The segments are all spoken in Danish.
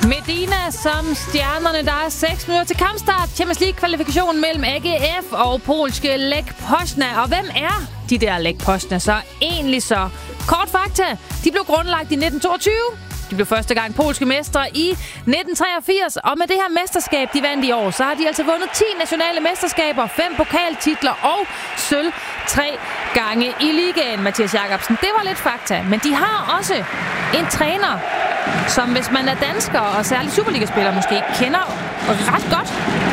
Medina som stjernerne. Der er 6 minutter til kampstart. Champions League-kvalifikationen mellem AGF og polske Lech Poznan. Og hvem er de der Lech Poznan så egentlig så? Kort fakta. De blev grundlagt i 1922. De blev første gang polske mestre i 1983, og med det her mesterskab, de vandt i år, så har de altså vundet 10 nationale mesterskaber, 5 pokaltitler og sølv 3 gange i ligaen, Mathias Jacobsen. Det var lidt fakta, men de har også en træner, som hvis man er dansker og særligt Superliga-spiller måske kender ret godt.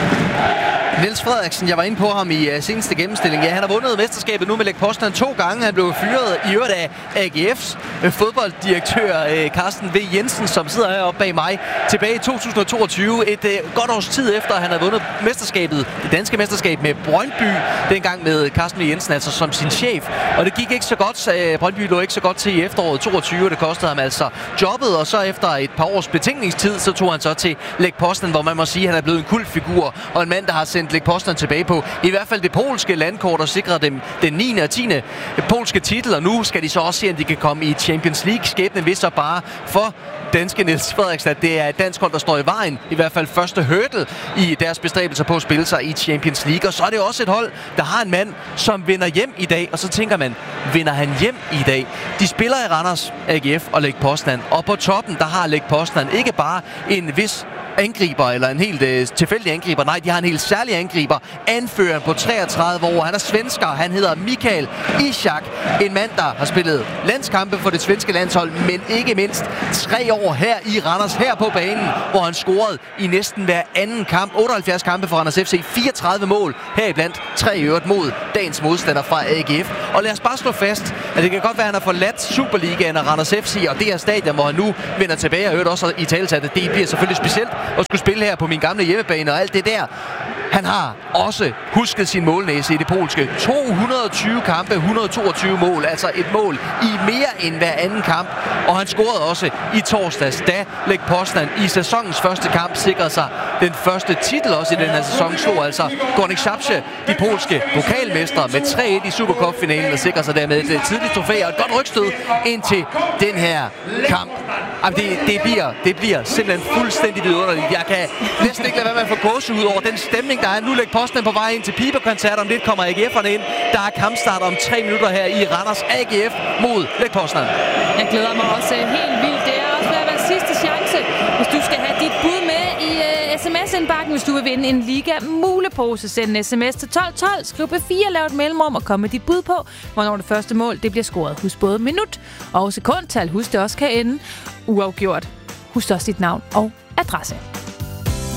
Niels Frederiksen, jeg var inde på ham i seneste gennemstilling. Ja, han har vundet mesterskabet nu med Lech Poznan 2 gange. Han blev fyret i øvrigt af AGF's fodbolddirektør Carsten V. Jensen, som sidder heroppe bag mig, tilbage i 2022. Et godt års tid efter, at han havde vundet mesterskabet, det danske mesterskab med Brøndby, dengang med Carsten V. Jensen altså som sin chef. Og det gik ikke så godt. Brøndby lå ikke så godt til i efteråret 22. Det kostede ham altså jobbet, og så efter et par års betænkningstid, så tog han så til Lech Poznan, hvor man må sige, at han er blevet en kultfigur og en mand, der har sendt Lech Poznan tilbage på i hvert fald det polske landkort og sikre dem den 9. og 10. polske titel, og nu skal de så også se, om de kan komme i Champions League. Skæbnen vil så bare for danske Niels Frederiksen, at det er et dansk hold, der står i vejen, i hvert fald første hurdle i deres bestræbelser på at spille sig i Champions League. Og så er det også et hold, der har en mand, som vinder hjem i dag, og så tænker man, vinder han hjem i dag? De spiller i Randers, AGF og Lech Poznan, og på toppen, der har Lech Poznan ikke bare en vis angriber, eller en helt tilfældig angriber. Nej, de har en helt særlig angriber. Anføreren på 33 år. Han er svensker. Han hedder Mikael Ishak. En mand, der har spillet landskampe for det svenske landshold, men ikke mindst 3 år her i Randers, her på banen, hvor han scorede i næsten hver anden kamp. 78 kampe for Randers FC. 34 mål, heriblandt 3 øvrigt mod dagens modstander fra AGF. Og lad os bare slå fast, at det kan godt være, at han har forladt Superligaen og Randers FC, og det er stadion, hvor han nu vender tilbage. Og hørt også i talesat, at det bliver selvfølgelig specielt og skulle spille her på min gamle hjemmebane og alt det der. Han har også husket sin målnæse i det polske. 220 kampe, 122 mål. Altså et mål i mere end hver anden kamp. Og han scorede også i torsdags, da Lech Poznan i sæsonens første kamp sikrede sig den første titel også i den her sæson. Slog altså Górnik Zabrze, de polske pokalmestre, med 3-1 i Supercup-finalen og sikrer sig dermed et tidligt trofæ og et godt rygstød ind til den her kamp. Det bliver simpelthen fuldstændig vidunderligt. Jeg kan næsten ikke lade være med at få gåsehud over den stemning, der er nu. Lech Poznan på vej ind til pibekoncert. Om lidt kommer AGF'erne ind. Der er kampstart om 3 minutter her i Randers. AGF mod Lech Poznan. Jeg glæder mig også helt vildt. Det er også ved at være sidste chance, hvis du skal have dit bud med i sms-indbakken, hvis du vil vinde en Liga-mulepose. Send en sms til 1212, skriv P4, lav et mellemrum og kom med dit bud på, hvornår det første mål det bliver scoret. Husk både minut og sekundtal. Husk det også kan ende uafgjort. Husk også dit navn og adresse.